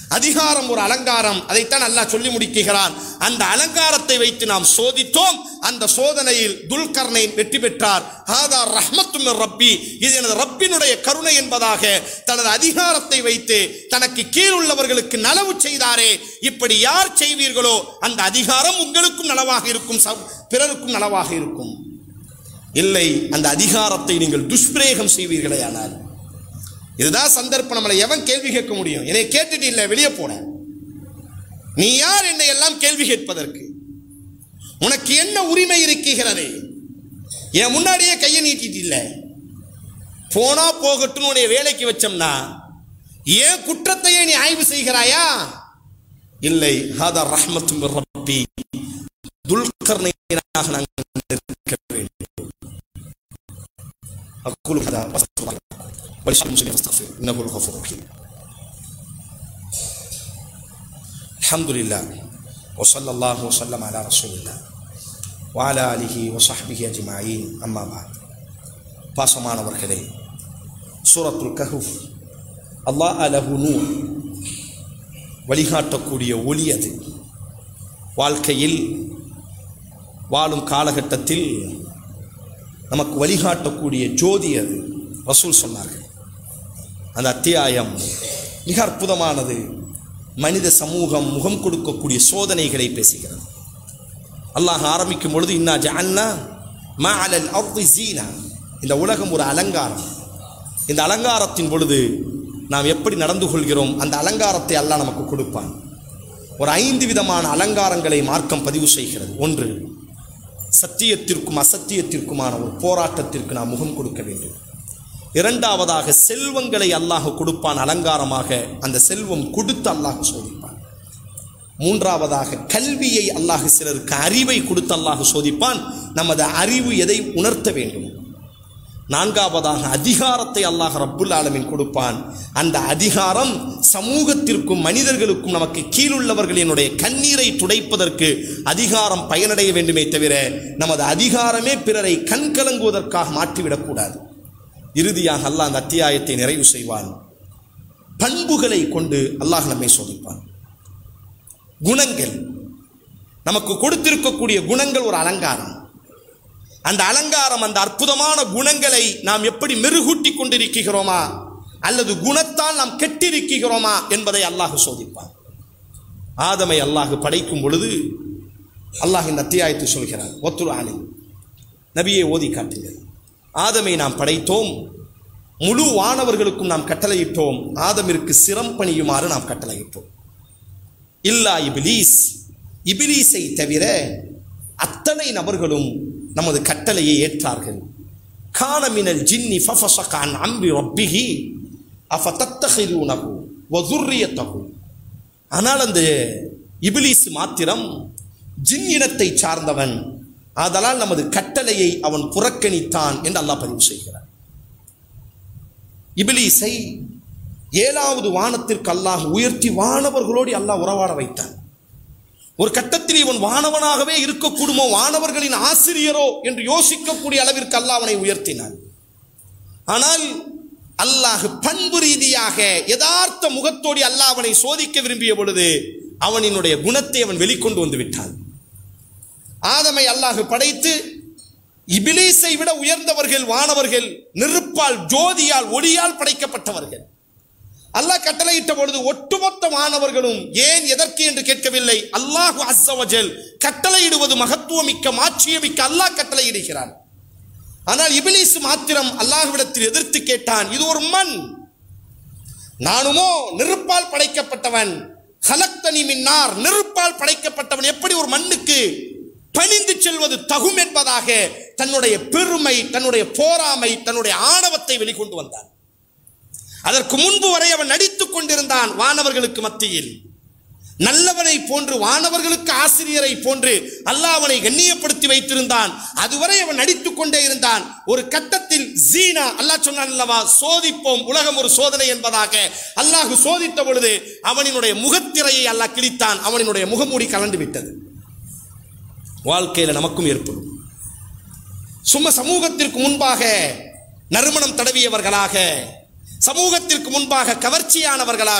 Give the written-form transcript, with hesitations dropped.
அதிகாரம் ஒரு அலங்காரம், அதைத்தான் அல்லாஹ் சொல்லி முடிக்கிறான். அந்த அலங்காரத்தை வைத்து நாம் சோதித்தோம். அந்த சோதனையில் துல்கர்னைன் வெற்றி பெற்றார். ஹாதா ரஹ்மத்தும் மிர் ரப்பி, இது எனது ரப்பினுடைய கருணை என்பதாக தனது அதிகாரத்தை வைத்து தனக்கு கீழ் உள்ளவர்களுக்கு நலவு செய்தாரே. இப்படி யார் செய்வீர்களோ அந்த அதிகாரம் உங்களுக்கும் நலவாக இருக்கும், பிறருக்கும் நலவாக இருக்கும். இல்லை, அந்த அதிகாரத்தை நீங்கள் துஷ்பிரயோகம் செய்வீர்களே ஆனால், இதுதான் சந்தர்ப்பம். நம்மளை எவன் கேள்வி கேட்க முடியும்? என்னை கேட்டுட்டு இல்லை, வெளியே போன, நீ யார் என்னை எல்லாம் கேள்வி கேட்பதற்கு? உனக்கு என்ன உரிமை இருக்கிறது? என் முன்னாடியே கையை நீட்டிட்டு இல்லை, போனா போகட்டும் உன்னை வேலைக்கு வச்சோம்னா ஏன் குற்றத்தையே நீ ஆய்வு செய்கிறாயா? இல்லை, ஹாதா ரஹ்மத்தும் மிர் ரப்பி, துல்கர்னைனாக நாங்கள் இருக்க வேண்டும். அக்கூலு ஹதா வஸ்தக்ஃபிர் வலிஷம்ஸி வஸ்தக்ஃபிர் இன்னஹுல் கஃபூர் ரஹீம். அல்ஹம்துலில்லாஹ் வஸல்லல்லாஹு வஸல்லம் அலா ரசூலில்லாஹ் வஅலா ஆலிஹி வஸஹ்பிஹி அஜ்மஈன். அம்மா பஅத். பாசமானவர்களே, சூரத்துல் கஹ்ஃப் அல்லாஹ் லஹு நூர், வழிகாட்டக்கூடிய ஒளி. அது வாழ்க்கையில் வாழும் காலகட்டத்தில் நமக்கு வழிகாட்டக்கூடிய ஜோதி. அது ரசூல் சொன்னார்கள். அந்த அத்தியாயம் மிக அற்புதமானது. மனித சமூகம் முகம் கொடுக்கக்கூடிய சோதனைகளை பேசுகிறது. அல்லாஹ் ஆரம்பிக்கும் பொழுது இன்னா ஜஅல்னா மா அலல் அர்தி ஸீனா, இந்த உலகம் ஒரு அலங்காரம். இந்த அலங்காரத்தின் பொழுது நாம் எப்படி நடந்து கொள்கிறோம், அந்த அலங்காரத்தை அல்லாஹ் நமக்கு கொடுப்பான். ஒரு 5 விதமான அலங்காரங்களை மார்க்கம் பதிவு செய்கிறது. ஒன்று, சத்தியத்திற்கும் அசத்தியத்திற்குமான ஒரு போராட்டத்திற்கு நாம் முகம் கொடுக்க வேண்டும். இரண்டாவதாக, செல்வங்களை அல்லாஹ் கொடுப்பான் அலங்காரமாக, அந்த செல்வம் கொடுத்து அல்லாஹ் சோதிப்பான். மூன்றாவதாக, கல்வியை அல்லாஹ் சிலருக்கு அறிவை கொடுத்து அல்லாஹ் சோதிப்பான், நமது அறிவு எதை உணர்த்த வேண்டும். நான்காவதாக, அதிகாரத்தை அல்லாஹ் ரப்புல் ஆலமீன் கொடுப்பான். அந்த அதிகாரம் சமூகத்திற்கும் மனிதர்களுக்கும் நமக்கு கீழுள்ளவர்களினுடைய கண்ணீரை துடைப்பதற்கு அதிகாரம் பயனடைய வேண்டுமே தவிர நமது அதிகாரமே பிறரை கண்கலங்குவதற்காக மாற்றிவிடக்கூடாது. இறுதியாக அல்லாஹ் அந்த அத்தியாயத்தை நிறைவு செய்வான். பண்புகளை கொண்டு அல்லாஹ் நம்மை சோதிப்பான். குணங்கள், நமக்கு கொடுத்திருக்கக்கூடிய குணங்கள் ஒரு அலங்காரம். அந்த அலங்காரம், அந்த அற்புதமான குணங்களை நாம் எப்படி மெருகூட்டி கொண்டிருக்கிறோமா அல்லது குணத்தால் நாம் கெட்டிருக்கிறோமா என்பதை அல்லாஹ் சோதிப்பான். ஆதமை அல்லாஹ் படைக்கும் பொழுது அல்லாஹ் இந்த அத்தியாயத்தை சொல்கிறார். ஒத்துரு ஆலி, நபியை ஓதி காட்டுங்கள். ஆதமை நாம் படைத்தோம், முழு வானவர்களுக்கும் நாம் கட்டளையிட்டோம், ஆதமிற்கு சிரம் பணியுமாறு நாம் கட்டளையிட்டோம். இல்லா இபிலீஸ், இபிலீஸை தவிர அத்தனை நபர்களும் நமது கட்டளையை ஏற்றார்கள். கான மினல் ஜின்னி ஃபஃபஸக அன் அம்ரி ரப்பிஹி அஃபதத்தஹிதுனஹு வ ذُرِّيَّتَهُ. ஆனால் அந்த இபிலீஸ் மாத்திரம் ஜின் இனத்தை சார்ந்தவன், ஆதலால் நமது கட்டளையை அவன் புறக்கணித்தான் என்று அல்லாஹ் பதிவு செய்கிறார். இபிலீஸை 7வது வானத்திற்கு அல்லாஹ் உயர்த்தி வானவர்களோடு அல்லாஹ் உறவாட வைத்தான். ஒரு கட்டத்தில் இவன் வானவனாகவே இருக்கக்கூடுமோ, வானவர்களின் ஆசிரியரோ என்று யோசிக்கக்கூடிய அளவிற்கு அல்லாஹ் அவனை உயர்த்தினான். ஆனால் அல்லாஹ் பண்பு ரீதியாக யதார்த்த முகத்தோடு அல்லாஹ் அவனை சோதிக்க விரும்பிய பொழுது அவனினுடைய குணத்தை அவன் வெளிக்கொண்டு வந்து விட்டான். ஆதமை அல்லாஹ் படைத்து இபிலீஸை விட உயர்ந்தவர்கள் வானவர்கள், நெருப்பால் ஜோதியால் ஒளியால் படைக்கப்பட்டவர்கள். அல்லாஹ் கட்டளையிட்ட பொழுது ஒட்டுமொத்த மாணவர்களும் ஏன் எதற்கு என்று கேட்கவில்லை. அல்லாஹு அஸ்ஸ வஜல் கட்டளையிடுவது மகத்துவமிக்க மாட்சியமிக்க அல்லாஹ் கட்டளையிடுகிறான். ஆனால் இபிலீஸ் மாத்திரம் அல்லாஹ்விடத்தில் எதிர்த்து கேட்டான், இது ஒரு மண், நானுமோ நெருப்பால் படைக்கப்பட்டவன், ஹலக்தனி மின் நார், நெருப்பால் படைக்கப்பட்டவன் எப்படி ஒரு மண்ணுக்கு பணிந்து செல்வது தகும் என்பதாக தன்னுடைய பெருமை, தன்னுடைய போராமை, தன்னுடைய ஆணவத்தை வெளிக்கொண்டு வந்தான். அதற்கு முன்பு வரை அவன் நடித்துக் கொண்டிருந்தான் வானவர்களுக்கு மத்தியில். நல்லவனை போன்று, வானவர்களுக்கு ஆசிரியரை போன்று அல்லாஹ் அவனை கண்ணியப்படுத்தி வைத்திருந்தான். அதுவரை அவன் நடித்துக் கொண்டே இருந்தான். ஒரு கட்டத்தில் ஜீனா, அல்லாஹ் சொன்னான் அல்லவா, சோதிப்போம், உலகம் ஒரு சோதனை என்பதாக. அல்லாஹ் சோதித்த பொழுது அவனினுடைய முகத்திரையை அல்லாஹ் கிழித்தான். அவனினுடைய முகமூடி கலண்டு விட்டது. வாழ்க்கையில் நமக்கும் ஏற்படும். சும்மா சமூகத்திற்கு முன்பாக நறுமணம் தடவியவர்களாக, சமூகத்திற்கு முன்பாக கவர்ச்சியானவர்களாக,